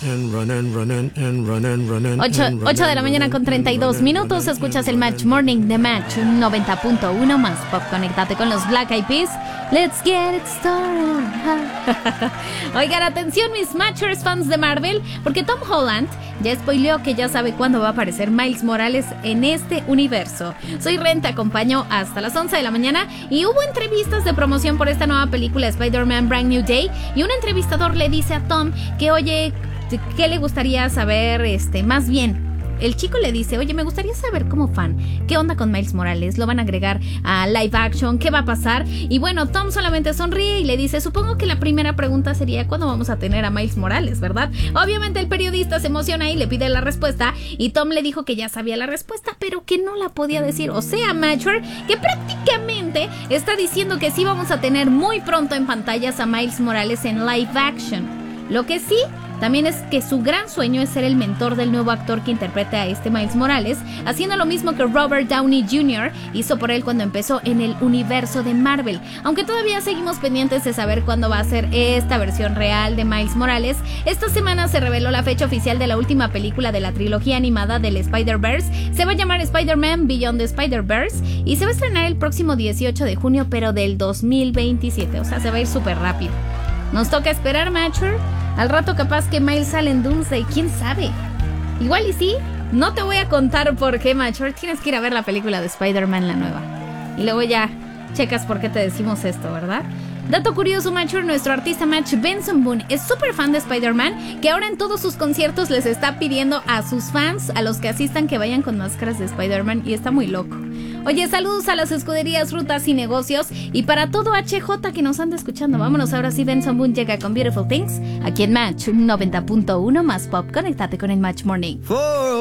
8 de la mañana con 32 minutos. Escuchas el Match Morning de Match 90.1 más pop. Conéctate con los Black Eyed Peas. Let's get it started. Oigan, atención mis Matchers fans de Marvel, porque Tom Holland ya spoileó que ya sabe cuándo va a aparecer Miles Morales en este universo. Soy Ren, te acompaño hasta las 11 de la mañana y hubo entrevistas de promoción por esta nueva película Spider-Man Brand New Day, y un entrevistador le dice a Tom que oye, ¿qué le gustaría saber? Más bien, el chico le dice, oye, me gustaría saber como fan, ¿qué onda con Miles Morales? ¿Lo van a agregar a live action? ¿Qué va a pasar? Y bueno, Tom solamente sonríe y le dice, supongo que la primera pregunta sería ¿cuándo vamos a tener a Miles Morales, verdad? Obviamente el periodista se emociona y le pide la respuesta, y Tom le dijo que ya sabía la respuesta, pero que no la podía decir. O sea, Matcher, que prácticamente está diciendo que sí vamos a tener muy pronto en pantallas a Miles Morales en live action. Lo que sí, también es que su gran sueño es ser el mentor del nuevo actor que interpreta a este Miles Morales, haciendo lo mismo que Robert Downey Jr. hizo por él cuando empezó en el universo de Marvel. Aunque todavía seguimos pendientes de saber cuándo va a ser esta versión real de Miles Morales, esta semana se reveló la fecha oficial de la última película de la trilogía animada del Spider-Verse. Se va a llamar Spider-Man Beyond the Spider-Verse y se va a estrenar el próximo 18 de junio, pero del 2027. O sea, se va a ir súper rápido. Nos toca esperar, Matcher. Al rato capaz que Miles sale en Doomsday, quién sabe. Igual y sí, no te voy a contar por qué, Matcher. Tienes que ir a ver la película de Spider-Man, la nueva. Y luego ya checas por qué te decimos esto, ¿verdad? Dato curioso, Matcher, nuestro artista Match Benson Boone es súper fan de Spider-Man, que ahora en todos sus conciertos les está pidiendo a sus fans, a los que asistan, que vayan con máscaras de Spider-Man, y está muy loco. Oye, saludos a las escuderías, rutas y negocios, y para todo HJ que nos anda escuchando. Vámonos, ahora sí, Benson Boone llega con Beautiful Things, aquí en Match 90.1 más pop. Conéctate con el Match Morning.